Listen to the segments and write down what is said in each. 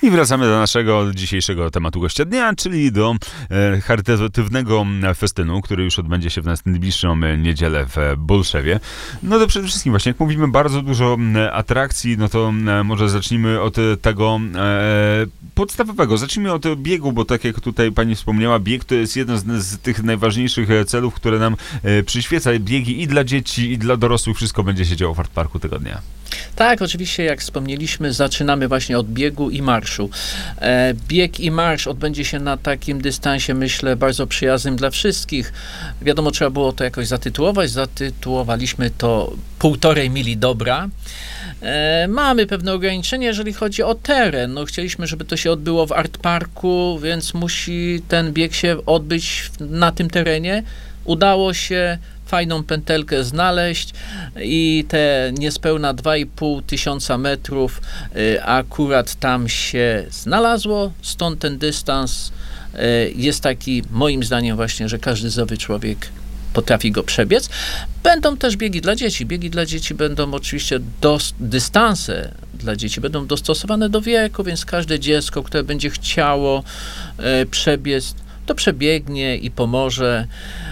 I wracamy do naszego dzisiejszego tematu gościa dnia, czyli do charytatywnego festynu, który już odbędzie się w najbliższą niedzielę w Bolszewie. No to przede wszystkim właśnie, jak mówimy bardzo dużo atrakcji, no to może zacznijmy od tego podstawowego. Zacznijmy od biegu, bo tak jak tutaj pani wspomniała, bieg to jest jeden z tych najważniejszych celów, które nam przyświeca. Biegi i dla dzieci, i dla dorosłych, wszystko będzie się działo w Art Parku tego dnia. Tak, oczywiście, jak wspomnieliśmy, zaczynamy właśnie od biegu i marszu. Bieg i marsz odbędzie się na takim dystansie, myślę, bardzo przyjaznym dla wszystkich. Wiadomo, trzeba było to jakoś zatytułować. Zatytułowaliśmy to 1,5 mili dobra. Mamy pewne ograniczenia, jeżeli chodzi o teren. No, chcieliśmy, żeby to się odbyło w Art Parku, więc musi ten bieg się odbyć na tym terenie. Udało się fajną pętelkę znaleźć i te niespełna 2,5 tysiąca metrów akurat tam się znalazło, stąd ten dystans jest taki, moim zdaniem właśnie, że każdy zdrowy człowiek potrafi go przebiec. Będą też biegi dla dzieci. Biegi dla dzieci będą oczywiście, dystanse dla dzieci będą dostosowane do wieku, więc każde dziecko, które będzie chciało przebiec, to przebiegnie i pomoże.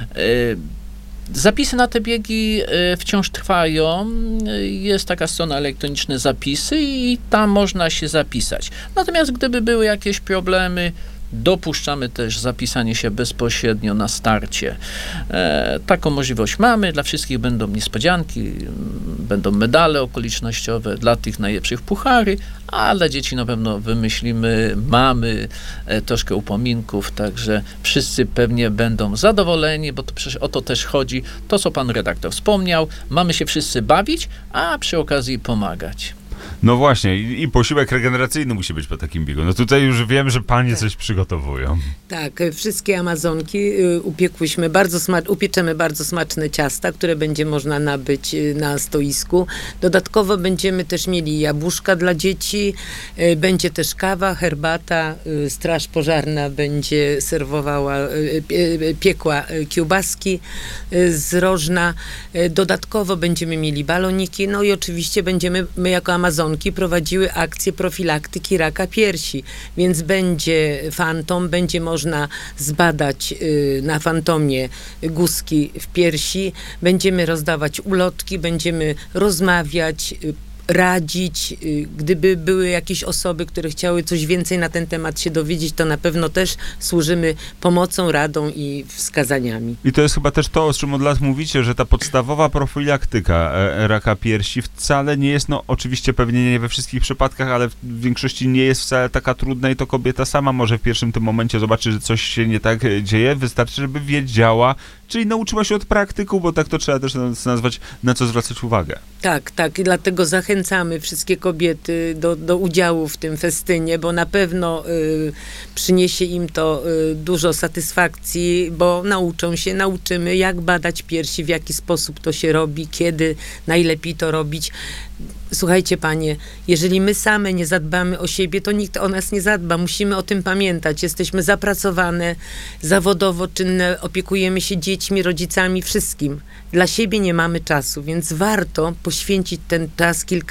Zapisy na te biegi wciąż trwają. Jest taka strona elektroniczne zapisy i tam można się zapisać. Natomiast gdyby były jakieś problemy, dopuszczamy też zapisanie się bezpośrednio na starcie. Taką możliwość mamy. Dla wszystkich będą niespodzianki, będą medale okolicznościowe, dla tych najlepszych puchary, a dla dzieci na pewno wymyślimy, mamy troszkę upominków, także wszyscy pewnie będą zadowoleni, bo to przecież o to też chodzi. To, co pan redaktor wspomniał, mamy się wszyscy bawić, a przy okazji pomagać. No właśnie, i posiłek regeneracyjny musi być po takim biegu. No tutaj już wiem, że panie coś przygotowują. Tak, wszystkie Amazonki upieczemy bardzo smaczne ciasta, które będzie można nabyć na stoisku. Dodatkowo będziemy też mieli jabłuszka dla dzieci, będzie też kawa, herbata, straż pożarna będzie serwowała, piekła kiełbaski z rożna. Dodatkowo będziemy mieli baloniki, no i oczywiście będziemy, my jako Amazonki prowadziły akcję profilaktyki raka piersi, więc będzie fantom, będzie można zbadać na fantomie guzki w piersi, będziemy rozdawać ulotki, będziemy rozmawiać, radzić. Gdyby były jakieś osoby, które chciały coś więcej na ten temat się dowiedzieć, to na pewno też służymy pomocą, radą i wskazaniami. I to jest chyba też to, o czym od lat mówicie, że ta podstawowa profilaktyka raka piersi wcale nie jest, no oczywiście pewnie nie we wszystkich przypadkach, ale w większości nie jest wcale taka trudna i to kobieta sama może w pierwszym tym momencie zobaczyć, że coś się nie tak dzieje. Wystarczy, żeby wiedziała, czyli nauczyła się od praktyku, bo tak to trzeba też nazwać, na co zwracać uwagę. Tak, i dlatego zachęcamy wszystkie kobiety do udziału w tym festynie, bo na pewno przyniesie im to dużo satysfakcji, bo nauczymy, jak badać piersi, w jaki sposób to się robi, kiedy najlepiej to robić. Słuchajcie, panie, jeżeli my same nie zadbamy o siebie, to nikt o nas nie zadba. Musimy o tym pamiętać. Jesteśmy zapracowane, zawodowo czynne, opiekujemy się dziećmi, rodzicami, wszystkim. Dla siebie nie mamy czasu, więc warto poświęcić ten czas, kilka